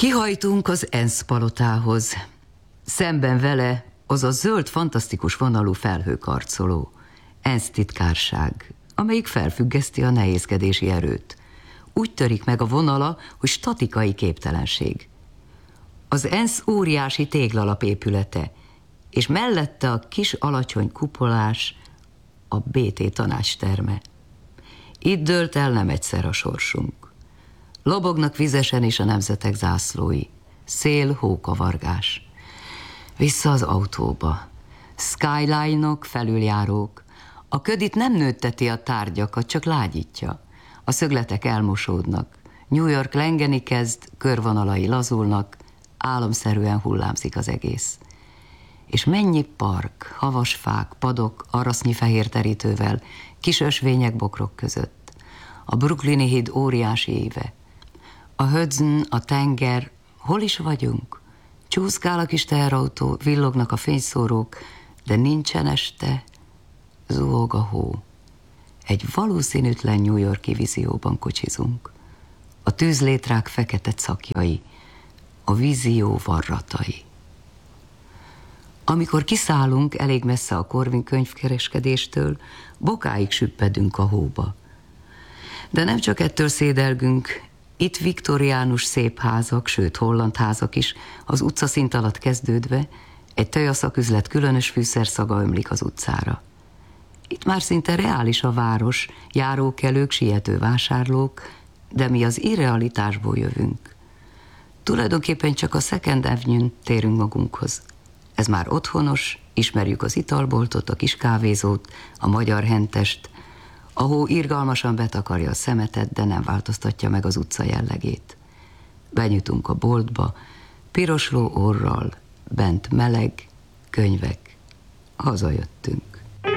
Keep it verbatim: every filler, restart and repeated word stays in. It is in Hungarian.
Kihajtunk az ENSZ palotához. Szemben vele az a zöld, fantasztikus vonalú felhőkarcoló, ENSZ titkárság, amelyik felfüggeszti a nehézkedési erőt. Úgy törik meg a vonala, hogy statikai képtelenség. Az ENSZ óriási téglalap épülete, és mellette a kis alacsony kupolás, a bé té tanácsterme. Itt dőlt el nem egyszer a sorsunk. Lobognak vizesen is a nemzetek zászlói. Szél, hókavargás. Vissza az autóba. Skyline-ok, felüljárók. A köd itt nem nőtteti a tárgyakat, csak lágyítja. A szögletek elmosódnak. New York lengeni kezd, körvonalai lazulnak, álomszerűen hullámzik az egész. És mennyi park, havas fák, padok, arasznyi fehér terítővel, kis ösvények bokrok között. A brooklyni híd óriási éve. A Hudson, a tenger, hol is vagyunk? Csúszkál a kis teherautó, villognak a fényszórók, de nincsen este, zuhog a hó. Egy valószínűtlen New York-i vízióban kocsizunk. A tűzlétrák fekete cakjai, a vízió varratai. Amikor kiszállunk elég messze a Corvin könyvkereskedéstől, bokáig süppedünk a hóba. De nem csak ettől szédelgünk, itt viktoriánus szép házak, sőt holland házak is, az utcaszint alatt kezdődve, egy tojaszaküzlet különös fűszerszaga ömlik az utcára. Itt már szinte reális a város, járókelők, siető vásárlók, de mi az irrealitásból jövünk. Tulajdonképpen csak a Second Avenue-n térünk magunkhoz. Ez már otthonos, ismerjük az italboltot, a kis kávézót, a magyar hentest. A hó irgalmasan betakarja a szemetet, de nem változtatja meg az utca jellegét. Benyújtunk a boltba, pirosló orral, bent meleg, könyvek, hazajöttünk.